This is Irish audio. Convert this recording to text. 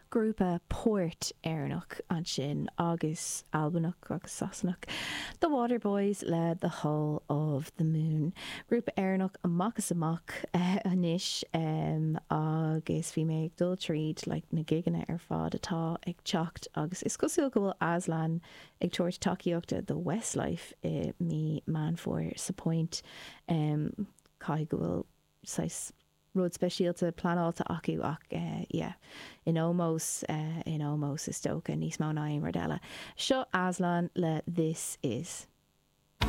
grúpa Port Éireannach an sin agus Albannach agus Sassenach. The Waterboys le The Hall of the Moon. Grúpa Éireannach amachchas amach anis agus bhí mé ag dul tríd le na giganna ar fád atá ag teacht agus is cosúil go bhfuil Aslan ag tuairt takeíochta the Westlife mí man for sa point cai go bhfuil sais rud speisialta planálta acu ach in ómós is tóca níos má naim mar deile. Seo Aslan le This Is.